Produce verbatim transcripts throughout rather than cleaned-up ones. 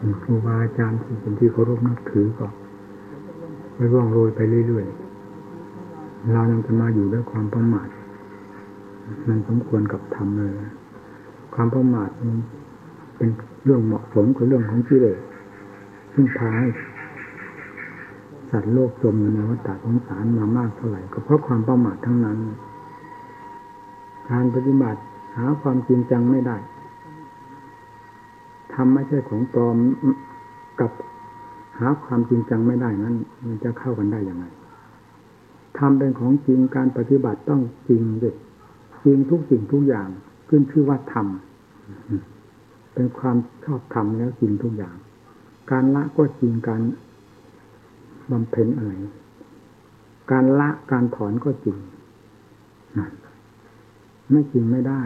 ครูบาอาจารย์ที่เป็นที่เคารพนับถือก็ไม่ร่วงโรยไปเรื่อยๆเรายังจะมาอยู่ด้วยความประมาทมันสมควรกับธรรมเลยความประมาทมันเป็นเรื่องเหมาะสมกับเรื่องของกิเลสซึ่งพาให้สัตว์โลกจมอยู่ในวัฏฏะสงสารมามากเท่าไหร่ก็เพราะความประมาททั้งนั้นการปฏิบัติหาความจริงจังไม่ได้ทำไม่ใช่ของปลอมกับหาความจริงจังไม่ได้นั้นมันจะเข้ากันได้อย่างไรทำเป็นของจริงการปฏิบัติต้องจริงด้วยจริงทุกสิ่งทุกอย่างขึ้นชื่อว่าธรรมเป็นความชอบธรรมแล้วจริงทุกอย่างการละก็จริงการบำเพ็ญอะไรการละการถอนก็จริงไม่จริงไม่ได้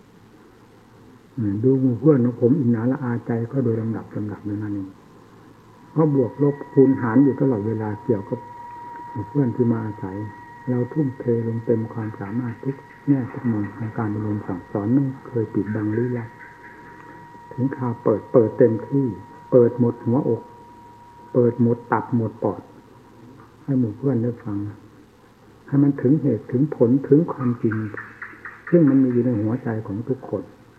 ดูเพื่อนของผมอินนาละอาใจก็โดยลำดับลำดับนั่นเองเพราะบวกลบคูณหารอยู่ตลอดเวลาเกี่ยวกับเพื่อนที่มาอาศัยเราทุ่มเทลงเต็มความสามารถทุกแง่ทุกมุมของการอบรมสั่งสอนไม่เคยปิดบังลี้ลับถึงข่าวเปิดเปิดเต็มที่เปิดหมดหัวอกเปิดหมดตับหมดปอดให้หมู่เพื่อนได้ฟังให้มันถึงเหตุถึงผลถึงความจริงซึ่งมันมีอยู่ในหัวใจของทุกคน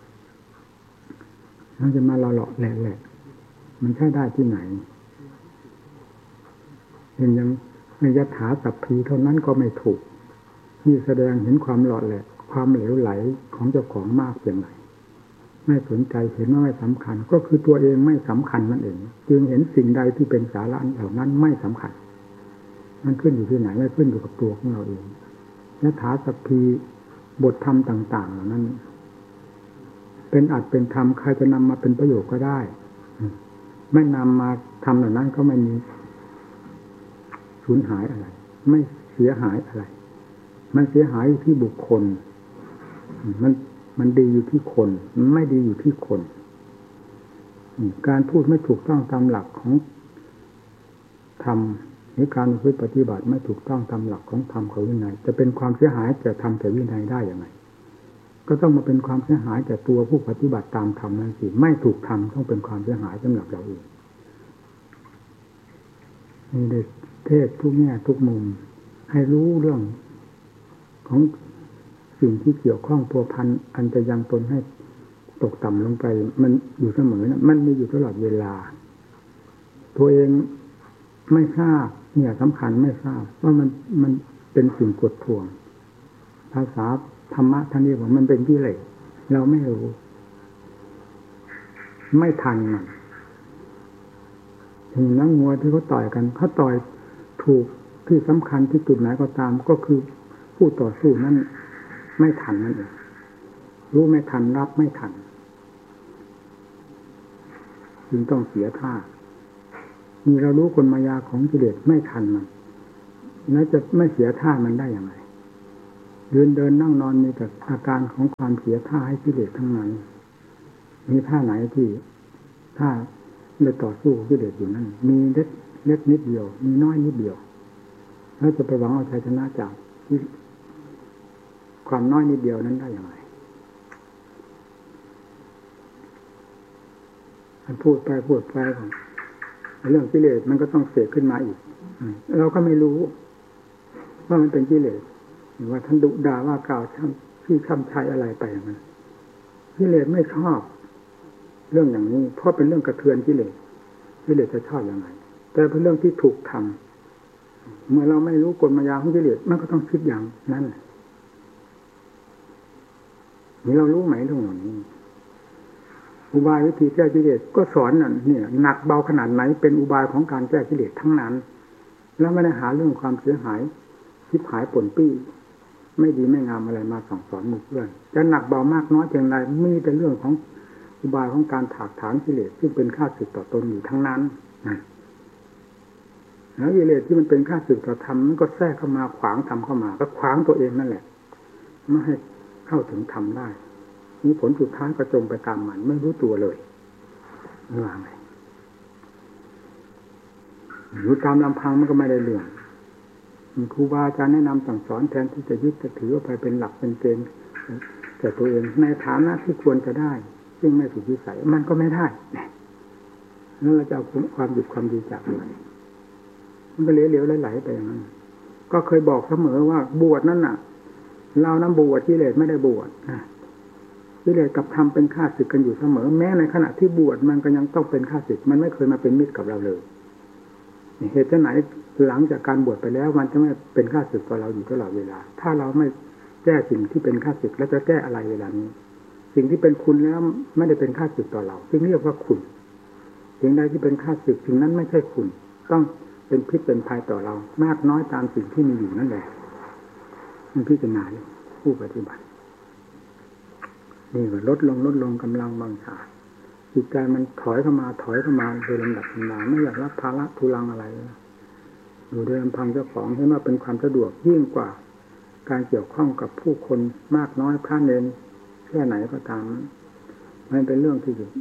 มันจะมาหล่อๆแหละๆมันใช่ได้ที่ไหนเห็นยังในยถาสัพพีเท่านั้นก็ไม่ถูกนี่แสดงเห็นความหล่อแหละความเหลวไหลของเจ้าของมากเพียงไรไม่สนใจเห็นว่าไม่สำคัญก็คือตัวเองไม่สำคัญนั่นเองจึงเห็นสิ่งใดที่เป็นสาระเหล่านั้นไม่สำคัญมันขึ้นอยู่ที่ไหนไม่ขึ้นอยู่กับตัวของเราเองยถาสัพพีบทธรรมต่างๆเหล่านั้นเป็นอัดเป็นธรรมใครจะนำมาเป็นประโยชน์ก็ได้ไม่นำมาทำเหล่านั้นก็ไม่มีสูญหายอะไรไม่เสียหายอะไรมันเสียหายอยู่ที่บุคคลมันมันดีอยู่ที่คนมันไม่ดีอยู่ที่คนการพูดไม่ถูกต้องตามหลักของธรรมหรือการปฏิบัติไม่ถูกต้องตามหลักของธรรมของวินัยจะเป็นความเสียหายแก่ธรรมแก่วินัยได้อย่างไรก็ต้องมาเป็นความเสียหายแก่ตัวผู้ปฏิบัติตามธรรมนั่นสิไม่ถูกธรรมต้องเป็นความเสียหายสำหรับเราเองนี่ได้เทศทุกแง่ทุกมุมให้รู้เรื่องของสิ่งที่เกี่ยวข้องพัวพันอันจะยังตนให้ตกต่ำลงไปมันอยู่เสมอนะมันมีอยู่ตลอดเวลาตัวเองไม่ทราบเนี่ยสำคัญไม่ทราบว่ามันมันเป็นสิ่งกดท่วงภาษาธรรมะท่านเรียกว่ามันเป็นกิเลสเราไม่รู้ไม่ทันมันถึงนักมวยที่เขาต่อยกันเขาต่อยถูกที่สำคัญที่จุดไหนก็ตามก็คือผู้ต่อสู้นั้นไม่ทันนั่นเองรู้ไม่ทันรับไม่ทันจึงต้องเสียท่ามีเรารู้กลมายาของกิเลสไม่ทันมันแล้วจะไม่เสียท่ามันได้อย่างไรยืนเดินนั่งนอนมีแต่อาการของความเสียท่าให้กิเลสทั้งนั้นมีท่าไหนที่ท่าเลยต่อสู้กิเลสอยู่นั่นมีเล็กเล็กนิดเดียวมีน้อยนิดเดียวแล้วจะไปหวังเอาชัยชนะจากความน้อยนิดเดียวนั้นได้อย่างไรมันพูดไปพูดไปของเรื่องกิเลสมันก็ต้องเสกขึ้นมาอีกเราก็ไม่รู้ว่ามันเป็นกิเลสหรือว่าท่านดุด่าว่ากล่าวช่ำที่คำชัยอะไรไปอย่างนั้นกิเลสไม่ชอบเรื่องอย่างนี้เพราะเป็นเรื่องกระเทือนกิเลสกิเลสจะชอบอย่างไรแต่เป็นเรื่องที่ถูกทำเมื่อเราไม่รู้กลมายาของกิเลสมันก็ต้องคิดอย่างนั้นนี่เรารู้ไหมเรื่องเหล่านี้อุบายวิธีแก้กิเลสก็สอนนั่นเนี่ยหนักเบาขนาดไหนเป็นอุบายของการแก้กิเลสทั้งนั้นแล้วไม่ได้หาเรื่องความเสียหายชิบหายป่นปี้ไม่ดีไม่งามอะไรมาสั่งสอนหมู่เพื่อนจะหนักเบามากน้อยเพียงไรมีแต่เรื่องของอุบายของการถากถางกิเลสซึ่งเป็นข้าศึกต่อตนอยู่ทั้งนั้นแล้วกิเลสที่มันเป็นข้าศึกต่อธรรมมันก็แทรกเข้ามาขวางธรรมเข้ามาก็ขวางตัวเองนั่นแหละไม่ให้เข้าถึงธรรมได้มีผลสุดท้ายก็จมไปตามมันไม่รู้ตัวเลยไม่ว่าไงรู้ตามลำพังมันก็ไม่ได้เรื่องครูบาอาจารย์แนะนำสั่งสอนแทนที่จะยึดจะถือว่าไปเป็นหลักเป็นเกณฑ์แต่ตัวเองในฐานะที่ควรจะได้ซึ่งไม่ถูกวิสัยมันก็ไม่ได้แล้วเราจะเอาความดีความดีจากไหนมันก็เหลวๆไหลๆไปอย่างนั้นก็เคยบอกเสมอว่าบวชนั่นน่ะเรานั้นบวชกิเลสไม่ได้บวชกิเลสกับธรรมเป็นข้าศึกกันอยู่เสมอแม้ในขณะที่บวชมันก็ยังต้องเป็นข้าศึกมันไม่เคยมาเป็นมิตรกับเราเลยเหตุไหนหลังจากการบวชไปแล้วมันจะไม่เป็นข้าศึกกับเราอยู่ตลอดเวลาถ้าเราไม่แก้สิ่งที่เป็นข้าศึกแล้วจะแก้อะไรเวลานี้สิ่งที่เป็นคุณแล้วไม่ได้เป็นข้าศึกต่อเราจึงเรียกว่าคุณสิ่งใดที่เป็นข้าศึกสิ่งนั้นไม่ใช่คุณต้องเป็นพิษเป็นภัยต่อเรามากน้อยตามสิ่งที่มีอยู่นั่นแหละมันพิจารณาผู้ปฏิบัตินี่ก็ลดลงลดลงกำลังบังชาจิตใจมันถอยเข้ามาถอยเข้ามาโดยลำดับลำดาไม่อยากรับภาระทุลังอะไรอยู่โดยลำพังเจ้าของให้มาเป็นความสะดวกยิ่งกว่าการเกี่ยวข้องกับผู้คนมากน้อยพระเนรแค่ไหนก็ตามมันเป็นเรื่องที่อยู่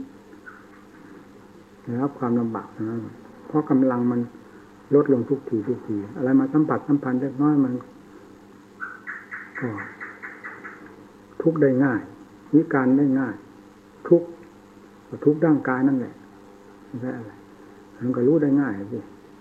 นะครับความลำบากนะเพราะกำลังมันลดลงทุกทีทุกทีอะไรมาสัมผัสสัมพันธ์เล็กน้อยมันก็ทุกได้ง่ายวิการได้ง่ายทุกทุกร่างกายนั่นแหละไม่ใช่อะไรมันก็รู้ได้ง่ายสิ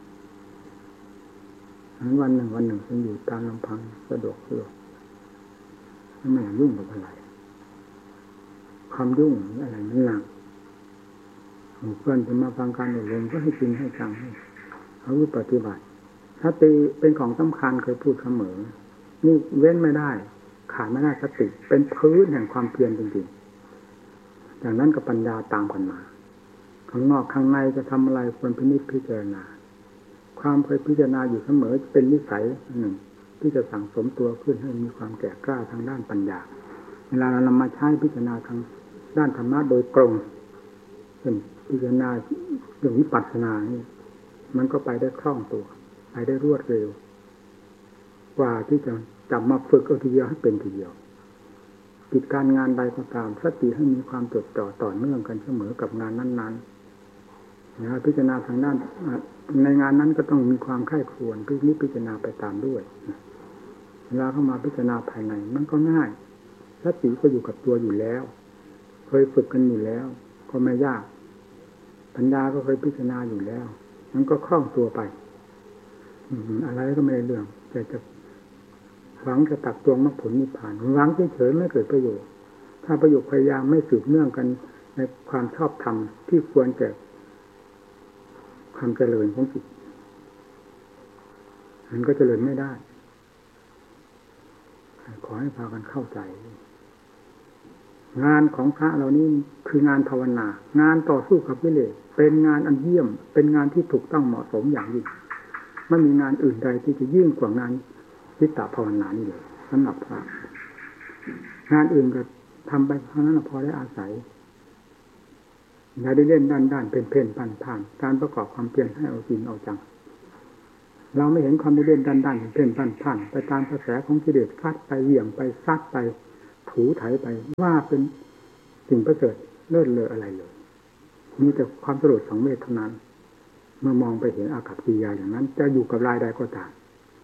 วันหนึ่งวันหนึ่งฉันอยู่ตามลำพังสะดวกสะดวกไม่ยุ่งกับอะไรความยุ่งอะไรนั่นหนักเพื่อนจะมาฟังการอบรมก็ให้จริงให้จังให้เขาปฏิบัติสติเป็นของสำคัญเคยพูดเสมอนี่เว้นไม่ได้ขาดไม่ได้สติเป็นพื้นแห่งความเพียรจริงๆอย่างนั้นกับปัญญาตามกันมาข้างนอกข้างในจะทำอะไรควรพินิจพิจารณาความเคยพิจารณาอยู่เสมอเป็นนิสัยหนึ่งที่จะสั่งสมตัวขึ้นให้มีความแก่กล้าทางด้านปัญญาเวลาเรานำมาใช้พิจารณาทางด้านธรรมะโดยตรงเป็นพิจารณาเรื่องวิปัสสนานี่มันก็ไปได้คล่องตัวไปได้รวดเร็วกว่าที่จะจับมาฝึกเอาทีเดียวให้เป็นทีเดียวกิจการงานใดก็ตามสติให้มีความจดจ่อต่อเนื่องกันเสมอกับงานนั้นๆนะพิจารณาทางด้านในงานนั้นก็ต้องมีความใคร่ครวญพิจพิจารณาไปตามด้วยเวลาเข้ามาพิจารณาภายในมันก็ง่ายสติก็อยู่กับตัวอยู่แล้วเคยฝึกกันอยู่แล้วก็ไม่ยากปัญญาก็เคยพิจารณาอยู่แล้วมันก็คล่องตัวไปอะไรก็ไม่ได้เรื่องแต่จะหวังจะตักตวงมรรคผลนิพพานหวังเฉยๆไม่เกิดประโยชน์ถ้าประโยชน์พยายามไม่สืบเนื่องกันในความชอบธรรมที่ควรแก่ความเจริญของจิตมันก็เจริญไม่ได้ขอให้พากันเข้าใจงานของพระเรานี่คืองานภาวนางานต่อสู้กับกิเลสเป็นงานอันเยี่ยมเป็นงานที่ถูกต้องเหมาะสมอย่างยิ่งไม่มีงานอื่นใดที่จะยิ่งกว่างานจิตตภาวนานี่เลยสำหรับพระงานอื่นก็ทำไปเท่านั้นพอได้อาศัยอย่าได้เล่นด้านด้านเป็นเพ่นผ่านผ่านการประกอบความเพียรให้เอาจริงเอาจังเราไม่เห็นความได้เล่นด้านด้านเป็นเพ่นผ่านผ่านไปตามกระแสของกิเลสฟัดไปเหวี่ยงไปซัดไปถูไถไปว่าเป็นสิ่งประเสริฐเลิศเลออะไรเลยมีแต่ความสลดสังเวชเท่านั้นเมื่อมองไปเห็นอากัปกิริยาอย่างนั้นจะอยู่กับรายใดก็ตาม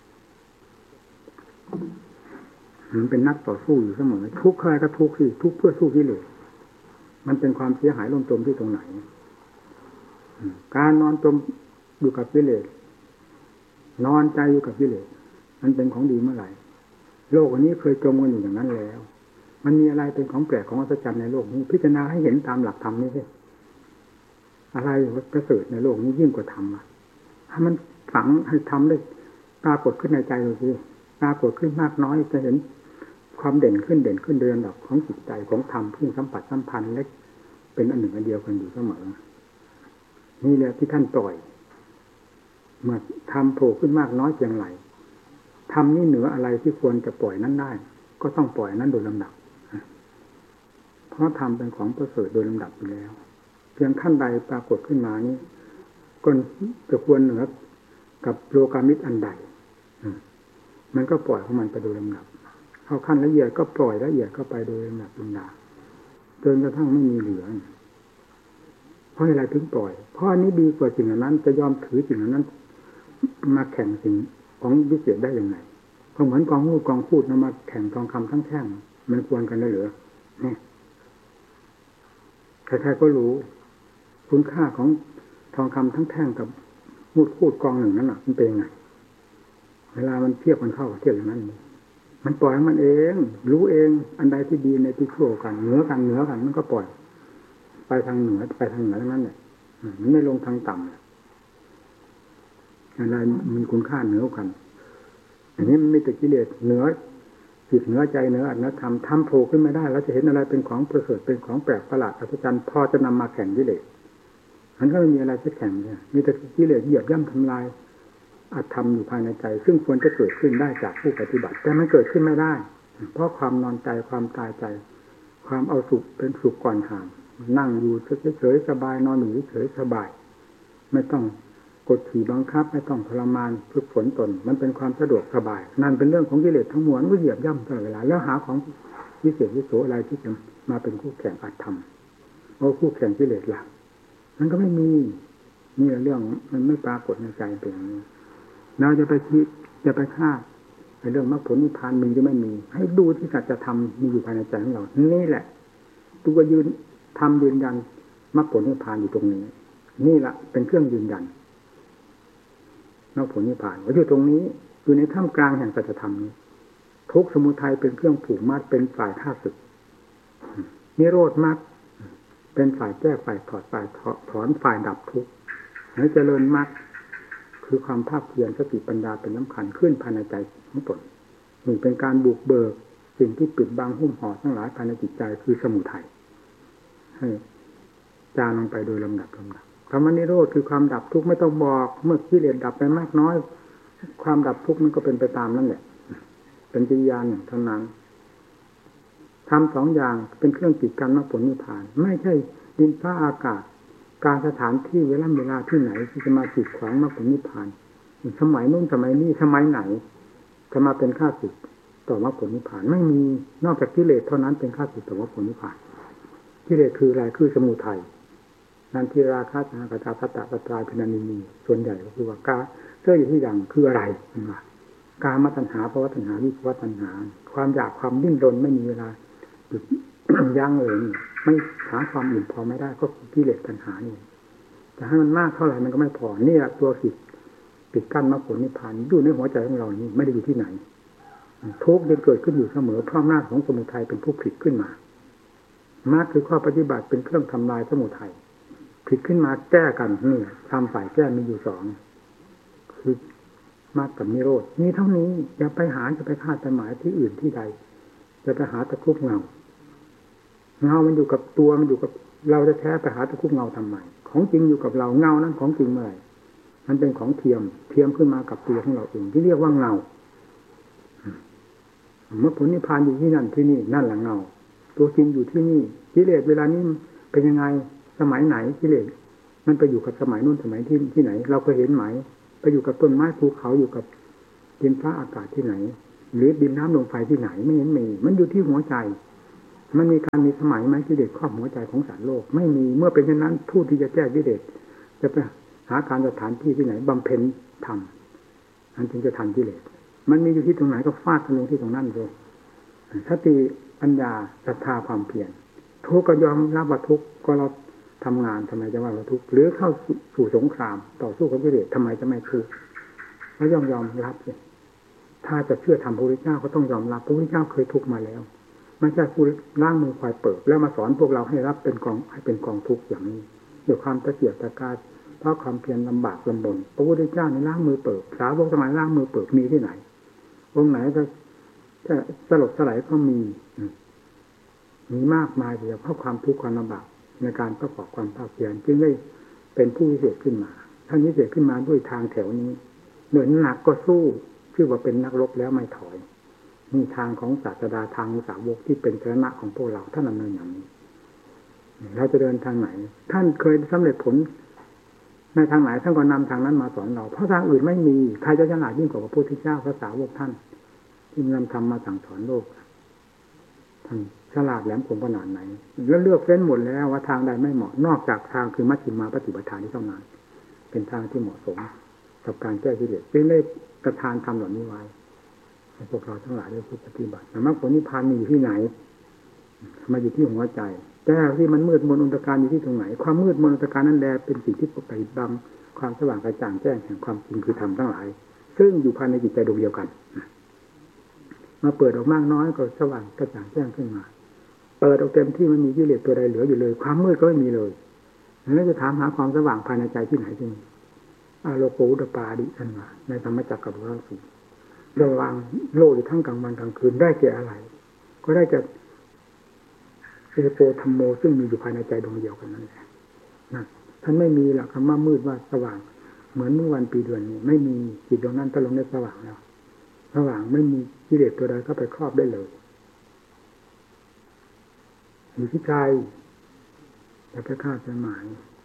มันเป็นนักต่อสู้อยู่เสมอทุกข์ใครก็ทุกข์สิทุกข์เพื่อสู้กิเลสมันเป็นความเสียหายล่มจมที่ตรงไหนการนอนจมอยู่กับกิเลสนอนใจอยู่กับกิเลสมันเป็นของดีเมื่อไหร่โลกอันนี้เคยจมกันอยู่อย่างนั้นแล้วมันมีอะไรเป็นของแปลกของอัศจรรย์ในโลกนี้พิจารณาให้เห็นตามหลักธรรมนี่สิอะไรประเสริฐในโลกนี้ยิ่งกว่าธรรมอ่ะถ้ามันฝังให้ทำได้ปรากฏขึ้นในใจดูสิปรากฏขึ้นมากน้อยจะเห็นความเด่นขึ้นเด่นขึ้นโดยลำดับของจิตใจของธรรมที่สัมผัสสัมพันธ์เล็กเป็นอันหนึ่งอันเดียวกันอยู่เสมอนี่แหละที่ท่านปล่อยเมื่อทำโผล่ขึ้นมากน้อยเพียงไรทำนี่เหนืออะไรที่ควรจะปล่อยนั้นได้ก็ต้องปล่อยนั้นโดยลำดับเพราะทำเป็นของประเสริฐโดยลำดับอยู่แล้วเพียงขั้นใดปรากฏขึ้นมานี้ก็จะควรเหนือกับโลกามิตรอันใดมันก็ปล่อยของมันไปโดยลำดับเข้าขั้นละเอียดก็ปล่อยละเอียดเข้าไปโดยลำดับลำดับจนกระทั่งไม่มีเหลือเพราะอะไรถึงปล่อยเพราะอันนี้ดีกว่าสิ่งนั้นจะยอมถือสิ่งนั้นมาแข่งสิ่งของวิเศษได้ยังไงก็เหมือนกองพูดกองพูดนำมาแข่งทองคำทั้งแท่งมันควรกันได้หรือเนี่ยใครๆก็รู้คุณค่าของทองคำทั้งแท่งกับมูดคูดกองหนึ่งนั่นน่ะมันเป็นยังไงเวลามันเทียบกันเข้าเทียบอย่างนั้นมันปล่อยมันเองรู้เองอันใดที่ดีในที่ชั่วกันเหนือกันเหนือกันมันก็ปล่อยไปทางเหนือไปทางเหนือทั้งนั้นเนี่ยมันไม่ลงทางต่ำอะไรมีคุณค่าเหนือกันอันนี้มันมีแต่กิเลสเหนือจิตเหนือใจเหนืออัตถธรรมทำโผล่ขึ้นไม่ได้แล้วจะเห็นอะไรเป็นของประเสริฐเป็นของแปลกประหลาดอัศจรรย์พอจะนำมาแข่งกิเลสมันก็ไม่มีอะไรจะแข่งเนี่ยมีแต่กิเลสเหยียบย่ำทำลายอัตธรรมอยู่ภายในใจซึ่งควรจะเกิดขึ้นได้จากผู้ปฏิบัติแต่มันเกิดขึ้นไม่ได้เพราะความนอนใจความตายใจความเอาสุขเป็นสุขก่อนห่างนั่งอยู่เฉยๆสบายนอนอยู่เฉยๆสบายไม่ต้องกดขี่บังคับไม่ต้องทรมานฝึกฝนตนมันเป็นความสะดวกสบายนั่นเป็นเรื่องของกิเลสทั้งมวลก็เหยียบย่ำตลอดเวลาแล้วหาของวิเศษวิโสอะไรที่จะมาเป็นคู่แข่งอัตธรรมเอาคู่แข่งกิเลสล่ะมันก็ไม่มีนี่เรื่องมันไม่ปรากฏในใจเป็นอย่างนี้เราจะไปคิดจะไปคาดในเรื่องมรรคผลนิพพานมีหรือไม่มีให้ดูที่สัจธรรมมีอยู่ภายในใจของเรานี่แหละตัวยืนทำยืนยันมรรคผลนิพพานอยู่ตรงนี้นี่แหละเป็นเครื่องยืนยันมรรคผลนิพพานว่าอยู่ตรงนี้อยู่ในท่ามกลางแห่งสัจธรรมนี้ทุกสมุทัยเป็นเครื่องผูกมัดเป็นฝ่ายฆ่าศึกนิโรธมรรคเป็นฝ่ายแก้ฝ่ายถอดฝ่ายถอนฝ่ายดับทุกข์ให้เจริญมรรคคือความภาคเพียรสติปัญญาเป็นสำคัญขึ้นภายในใจของตนนี่เป็นการบุกเบิกสิ่งที่ปิดบังหุ้มห่อทั้งหลายภายในจิตใจคือสมุทัยให้จางลงไปโดยลำดับลำดับธรรมนิโรธคือความดับทุกข์ไม่ต้องบอกเมื่อกิเลสดับไปมากน้อยความดับทุกข์มันก็เป็นไปตามนั่นแหละเป็นกิริยาหนึ่งเท่านั้นทำสองอย่างเป็นเครื่องปิดกั้นมรรคผลนิพพานไม่ใช่ดินฟ้าอากาศการสถานที่เวลาเวลาที่ไหนที่จะมาปิดขวางมรรคผลนิพพานสมัยนู้นสมัยนี้สมัยไหนจะมาเป็นข้าศึกต่อมรรคผลนิพพานไม่มีนอกจากกิเลสเท่านั้นเป็นข้าศึกต่อมรรคผลนิพพานกิเลสคืออะไรคือสมุทัยนันทิราคะสังขตาสัตตะสัตตาพินันนีส่วนใหญ่ก็คือว่ากาเสื้ออยู่ที่อย่างคืออะไรนะกามตัณหาภวตัณหาวิภวตัณหาความอยากความดิ้นรนไม่มีเวลาหยุด ยั้งเลยไม่หาความอิ่มพอไม่ได้ก็กิเลสตัณหานี่แต่ให้มันมากเท่าไหร่มันก็ไม่พอนี่แหละตัวปิดปิดกั้นมรรคผลนิพพานอยู่ในหัวใจของเรานี่ไม่ได้อยู่ที่ไหนทุกข์ยังเกิดขึ้นอยู่เสมอเพราะอำนาจของสมุทัยเป็นผู้ผลิตขึ้นมามรรคคือข้อปฏิบัติเป็นเครื่องทำลายสมุทัยผลิตขึ้นมาแก้กันนี่ทำฝ่ายแก้มีอยู่สองคือมรรคกับนิโรธมีเท่านี้อย่าไปหาจะไปคาดหมายที่อื่นที่ใดจะไปหาตะคุบเงาเงามันอยู่กับตัวมันอยู่กับเราจะแท้ไปหาตะคุบเงาทำไมของจริงอยู่กับเราเงานั้นของจริงเมื่อไหร่มันเป็นของเทียมเทียมขึ้นมากับตัวของเราเองที่เรียกว่าเงาเมื่อผลนิพพานอยู่ที่นั่นที่นี่นั่นแหละเงาตัวจริงอยู่ที่นี่กิเลสเวลานี้เป็นยังไงสมัยไหนกิเลสมันไปอยู่กับสมัยนู้นสมัยที่ที่ไหนเราเคยเห็นไหมไปอยู่กับต้นไม้ภูเขาอยู่กับดินฟ้าอากาศที่ไหนหรือดินน้ำลมไฟที่ไหนไม่เห็นมีมันอยู่ที่หัวใจมันมีการมีสมัยไหมกิเลสครอบหัวใจของสารโลกไม่มีเมื่อเป็นเช่นนั้นผู้ที่จะแก้กิเลสจะไปหาการสถานที่ที่ไหนบำเพ็ญธรรมอันจึงจะทันกิเลสมันมีอยู่ที่ตรงไหนก็ฟาดกันลงที่ตรงนั้นเลยสติปัญญาศรัทธาความเพียรทุกข์ก็ยอมรับว่าทุกข์ก็เราทำงานทำไมจะว่าเราทุกข์หรือเข้าสู่สงครามต่อสู้กับกิเลสทำไมจะไม่ทุกข์แล้วยอมยอมรับเลยถ้าจะเชื่อธรรมพระพุทธเจ้าก็ต้องยอมรับพระพุทธเจ้าเคยทุกข์มาแล้วไม่ใช่ผู้ล่างมือควายเปิดแล้วมาสอนพวกเราให้รับเป็นกองให้เป็นกองทุกข์อย่างนี้ด้วยความตะเกียกตะกายเพราะความเพียรลำบากลำบนพระพุทธเจ้าในล่างมือเปิดสาวกสมัยล่างมือเปิดมีที่ไหนวงไหนก็สลบสลายก็มีมีมากมายเดียวเพราะความทุกข์ความลำบากในการประกอบความภาคเพียรจึงได้เป็นผู้วิเศษขึ้นมาท่านวิเศษขึ้นมาด้วยทางแถวนี้เหนื่อยหนักก็สู้ชื่อว่าเป็นนักรบแล้วไม่ถอยนี่ทางของศาสดาทางสาวกที่เป็นชนะของพวกเราท่านดำเนินอย่างนี้เราจะเดินทางไหนท่านเคยสำเร็จผลในทางไหนท่านก็นำทางนั้นมาสอนเราเพราะทางอื่นไม่มีใครจะฉลาดยิ่งกว่าพระพุทธเจ้าพระสาวกท่านที่นำธรรมมาสั่งสอนโลกท่านฉลาดแหลมคมขนาดไหนแล้วเลือกเฟ้นหมดแล้วว่าทางใดไม่เหมาะนอกจากทางคือมัชฌิมาปฏิปทานี้เท่านั้นเป็นทางที่เหมาะสมกับการแก้กิเลสจึงได้กระทานธรรมเหล่านี้ไว้ให้พวกเราทั้งหลายได้ปฏิบัติมรรคผลนิพพานมีที่ไหนมาอยู่ที่หัวใจแต่ที่มันมืดมนอนตการอยู่ที่ตรงไหนความมืดมนอนตการนั้นแลเป็นสิ่งที่ปกปิดบังความสว่างกระจ่างแจ้งแห่งความจริงคือธรรมทั้งหลายซึ่งอยู่ภายในจิตใจดวงเดียวกันมาเปิดออกมากน้อยก็สว่างกระจ่างแจ้งขึ้นมาเปิดออกเต็มที่มันมีกิเลสตัวใดเหลืออยู่เลยความมืดก็ไม่มีเลยแล้วจะถามหาความสว่างภายในใจที่ไหนที่นี่อาโลโกอุตปาดิอันว่าในธรรมจักรกับพระสูตรระวังโลกอยู่ทั้งกลางวันกลางคืนได้แก่อะไรก็ได้แก่เอโปธรรมโมซึ่งมีอยู่ภายในใจดวงเดียวกันนั่นแหละนะท่านไม่มีหลักคำว่ามืดว่าสว่างเหมือนเมื่อวันปีเดือนนี้ไม่มีจิตดวงนั้นตะลงในสว่างแล้วสว่างไม่มีกิเลสตัวใดเข้าไปครอบได้เลยอยู่ที่ใจอย่าไปคาดหมาย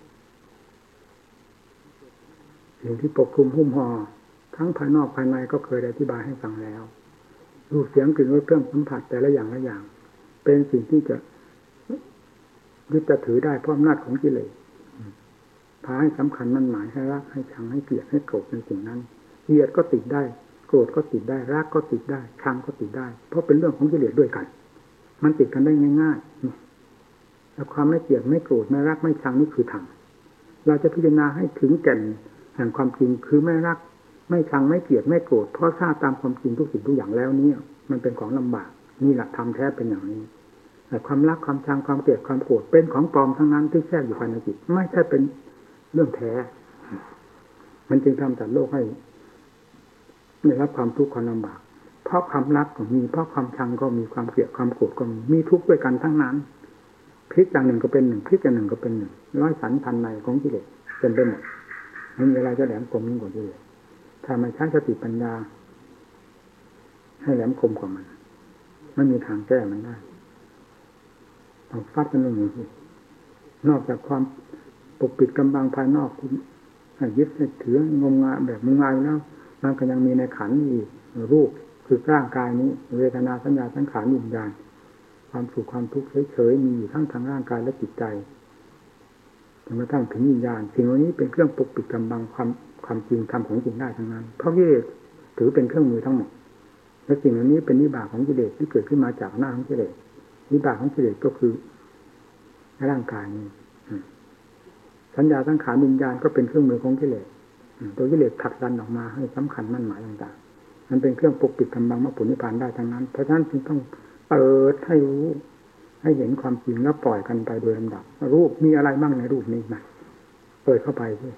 สิ่งที่ปกคลุมหุ้มห่อทั้งภายนอกภายในก็เคยได้อธิบายให้ฟังแล้วรูปเสียงกลิ่นรสเครื่องสัมผัสแต่ละอย่างละอย่างเป็นสิ่งที่จะยึดจะถือได้เพราะอำนาจของกิเลสพาให้สำคัญมั่นหมายให้รักให้ชังให้เกลียดให้โกรธในสิ่งนั้นเกลียดก็ติดได้โกรธก็ติดได้รักก็ติดได้ชังก็ติดได้เพราะเป็นเรื่องของกิเลสด้วยกันมันติดกันได้ง่ายๆแล้วความไม่เกลียดไม่โกรธไม่รักไม่ชังนี่คือธรรมเราจะพิจารณาให้ถึงแก่นแห่งความจริงคือไม่รักไม่ชังไม่เกลียดไม่โกรธเพราะทราบตามความจริงทุกสิ่งทุกอย่างแล้วนี่มันเป็นของลำบากนี่แหละธรรมแท้เป็นอย่างนี้แต่ความรักความชังความเกลียดความโกรธเป็นของปลอมทั้งนั้นที่แทรกอยู่ภายในจิตไม่ใช่เป็นเรื่องแท้มันจึงทำจัดโลกให้ได้รับความทุกข์ความลำบากเพราะความรักก็มีเพราะความชังก็มีความเกลียดความโกรธก็มีมีทุกข์ด้วยกันทั้งนั้นพลิกอย่างหนึ่งก็เป็นหนึ่งพลิกอย่างหนึ่งก็เป็นหนึ่งร้อยสันพันในของกิเลสเป็นไปหมดไม่มีอะไรจะแหลมคมยิ่งกว่ากิเลสถ้าไม่ใช้สติปัญญาให้แหลมคมกว่ามันไม่มีทางแก้มันได้ต้องฟัดกันลงอย่างนี้นอกจากความปกปิดกำบังภายนอกที่ยึดให้ถืองมงายแบบงมงายแล้วมันก็ยังมีในขันธ์อีกรูปคือร่างกายนี้เวทนาสัญญาสังขารวิญญาณความสุขความทุกข์เฉยๆมีอยู่ทั้งทางร่างกายและจิตใจจนกระทั่งถึงวิญญาณสิ่งเหล่านี้เป็นเครื่องปกปิดกำบังความความจริงธรรมของจริงได้ทั้งนั้นเพราะกิเลสถือเป็นเครื่องมือทั้งหมดและสิ่งเหล่านี้เป็นวิบากของกิเลสที่เกิดขึ้นมาจากหน้าของกิเลสวิบากของกิเลสก็คือร่างกายนี้สัญญาสังขารวิญญาณก็เป็นเครื่องมือของกิเลสตัวกิเลสผลักดันออกมาให้สำคัญมั่นหมายต่างๆมันเป็นเครื่องปกปิดกำบังมรรคผลนิพพานได้ทั้งนั้นเพราะฉะนั้นจึงต้องเปิดให้รู้ให้เห็นความจริงแล้วปล่อยกันไปโดยลำดับรูปมีอะไรบ้างในรูปนี้นะเปิดเข้าไปด้วย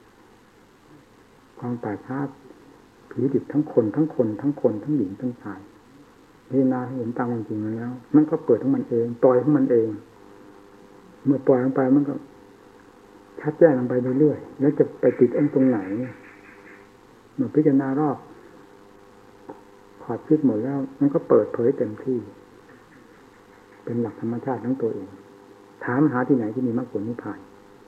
ความป่าช้าผีดิบทั้งคนทั้งคนทั้งคนทั้งหญิงทั้งชายพิจารณาให้เห็นตามความจริงแล้วมันก็เปิดของมันเองปล่อยของมันเองเมื่อปล่อยลงไปมันก็ชัดแจ้งลงไปเรื่อยๆแล้วจะไปติดเองตรงไหนเมื่อพิจารณารอบขอดพิษหมดแล้วมันก็เปิดเผยเต็มที่เป็นหลักธรรมชาติทั้งตัวเองถามหาที่ไหนที่มีมรรคผลนิพพาน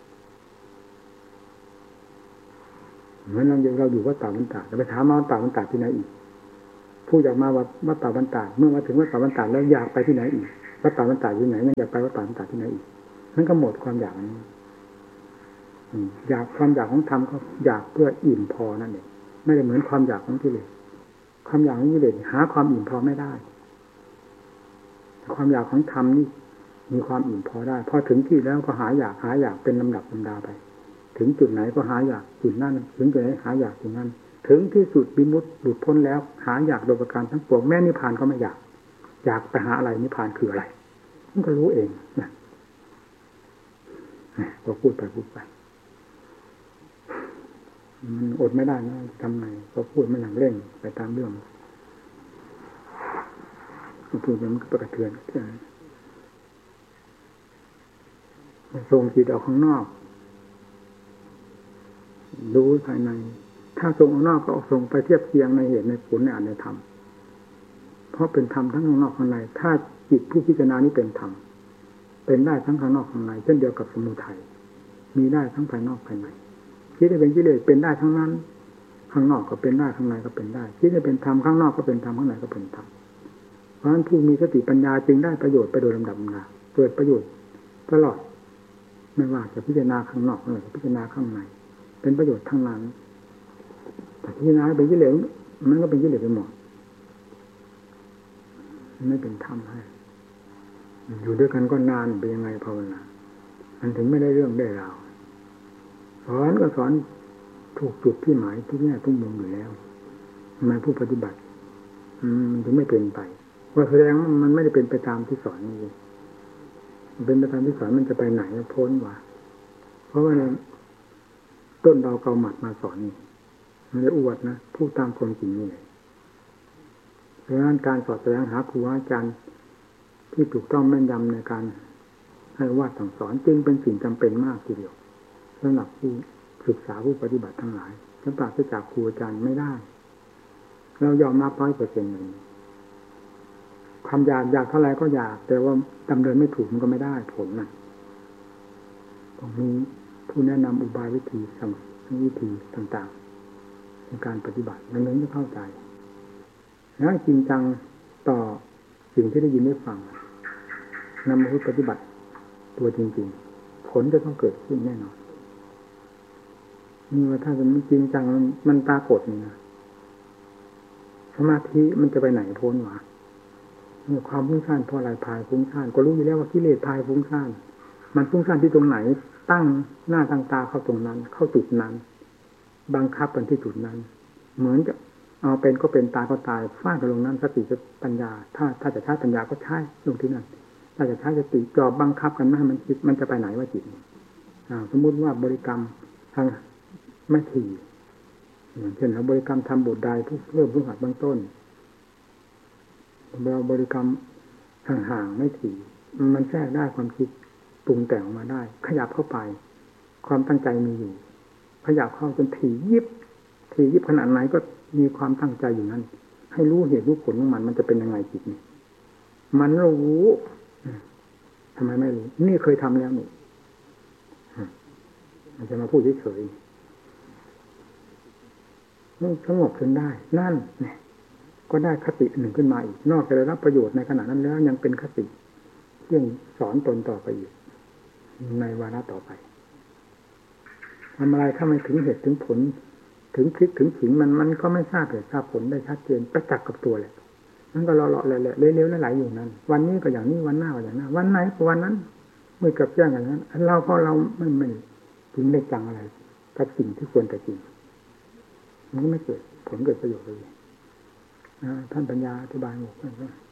เหมือนเราเราอยู่วัดป่าบรรดาจะไปถามมาวัดป่าบรรดาที่ไหนอีกผู้อยากมาวัดวัดป่าบรรดาเมื่อมาถึงวัดป่าบรรดาแล้วอยากไปที่ไหนอีกวัดป่าบรรดาที่ไหนอยากไปวัดป่าบรรดาที่ไหนอีกนั่นก็หมดความอยากนี้อยากความอยากของธรรมก็อยากเพื่ออิ่มพอนั่นเองไม่ได้เหมือนความอยากของกิเลสความอยากของกิเลสหาความอิ่มพอไม่ได้ความอยากของธรรมนี่มีความอิ่มพอได้พอถึงที่แล้วก็หาอยากหาอยากเป็นลำดับลำดาไปถึงจุดไหนก็หาอยากจุดนั้นถึงจุดไหนหาอยากจุดนั้นถึงที่สุดวิมุตติหลุดพ้นแล้วหาอยากโดยประการทั้งปวงแม้นิพพานก็ไม่อยากอยากไปหาอะไรนิพพานคืออะไรมันก็รู้เองนะก็พูดไปพูดไปมันอดไม่ได้นะทำไงก็พูดไม่อย่างเร่งไปตามเรื่องพูดมันก็กระเทือนส่งจิตออกข้างนอกรู้ภายในถ้าส่งออกนอกก็ส่งไปเทียบเคียงในเหตุในผลในอัตในธรรมเพราะเป็นธรรมทั้งข้างนอกข้างในถ้าจิตผู้พิจารณานี้เป็นธรรมเป็นได้ทั้งข้างนอกข้างในเช่นเดียวกับสมุทัยมีได้ทั้งภายนอกภายในคิดให้เป็นกิเลสเป็นได้ทั้งนั้นข้างนอกก็เป็นได้ข้างในก็เป็นได้คิดให้เป็นธรรมข้างนอกก็เป็นธรรมข้างในก็เป็นธรรมเพราะฉะนั้นผู้มีสติปัญญาจึงได้ประโยชน์ไปโดยลำดับมาเกิดประโยชน์ตลอดไม่ว่าจะพิจารณาข้างนอกหรือพิจารณาข้างในเป็นประโยชน์ทั้งนั้นแต่พิจารณาเป็นกิเลสมันก็เป็นกิเลสไปหมดไม่เป็นธรรมให้อยู่ด้วยกันก็นานเป็นยังไงภาวนามันถึงไม่ได้เรื่องได้ราวสอนก็สอนถูกจุดที่หมายทุกแง่ทุกมุมอยู่แล้วทำไมผู้ปฏิบัติมันถึงไม่เป็นไปว่าแสดงว่ามันไม่ได้เป็นไปตามที่สอนนี่มันเป็นไปตามที่สอนมันจะไปไหนพ้นวะเพราะว่าต้นเราเกาหมัดมาสอนนี่มันจะอวดนะพูดตามความจริงนี่เลยเพราะฉะนั้นการสอนแสดงหาครูอาจารย์ที่ถูกต้องแม่นยำในการให้ว่าสั่งสอนจึงเป็นสิ่งจำเป็นมากทีเดียวสำหรับผู้ศึกษาผู้ปฏิบัติทั้งหลายจะปราศจากครูอาจารย์ไม่ได้เรายอมรับร้อยเปอร์เซ็นต์เลยความอยากอยากเท่าไรก็อยากแต่ว่าดำเนินไม่ถูกมันก็ไม่ได้ผลนะตรงนี้ผู้แนะนำอุบายวิธีสั่งวิธีต่างๆในการปฏิบัตินั้นนั้นจะเข้าใจแล้วจริงจังต่อสิ่งที่ได้ยินได้ฟังนำมาปฏิบัติตัวจริงๆผลจะต้องเกิดขึ้นแน่นอนนี่ว่าถ้ามันจริงจังมันปรากฏนี่นะสมาธิมันจะไปไหนพ้นวะเนี่ยความฟุ้งซ่านเพราะอะไรพายฟุ้งซ่านก็รู้อยู่แล้วว่ากิเลสพายฟุ้งซ่านมันฟุ้งซ่านที่ตรงไหนตั้งหน้าตั้งตาเข้าตรงนั้นเข้าจุดนั้นบังคับกันที่จุดนั้นเหมือนจะเอาเป็นก็เป็นตายก็ตายฟาดกันลงนั้นสติปัญญาถ้าถ้าจะใช้ปัญญาก็ใช้ลงที่นั่นถ้าจะใช้สติจอบบังคับกันไม่ให้มันคิดมันจะไปไหนว่าจิตสมมุติว่าบริกรรมทางไม่ถี่อย่างเช่นเราบริกรรมทำบทใดผู้เริ่มผู้หัดเบื้องต้นเราบริกรรมห่างๆไม่ถี่มันแทรกได้ความคิดปรุงแต่งออกมาได้ขยับเข้าไปความตั้งใจมีอยู่ขยับเข้าจนถี่ยิบถี่ยิบขนาดไหนก็มีความตั้งใจอยู่นั้นให้รู้เหตุรู้ผลของมันมันจะเป็นยังไงจิตนี่มันรู้ทำไมไม่รู้นี่เคยทำแล้วนี่มันจะมาพูดเฉยๆสงบจนได้นั่นเนี่ยก็ได้คติหนึ่งขึ้นมาอีกนอกจากได้รับประโยชน์ในขณะนั้นแล้วยังเป็นคติเรื่องสอนตนต่อไปอีกในวาระต่อไปทำอะไรถ้าไม่ถึงเหตุถึงผลถึงคลิกถึงขิงมันมันก็ไม่ทราบเหตุทราบผลได้ชัดเจนประจักษ์กับตัวแหละมันก็เลาะๆแหละๆเลี้ยวๆไหลๆอยู่นั้นวันนี้ก็อย่างนี้วันหน้าก็อย่างนั้นวันไหนก็วันนั้นเมื่อกับแจ้งอย่างนั้นเราเพราะเราไม่ไม่ถึงได้จังอะไรกับสิ่งที่ควรแต่จริงมันก็ไม่เกิดผลเกิดประโยชน์เลยท่านปัญญาอธิบายหมด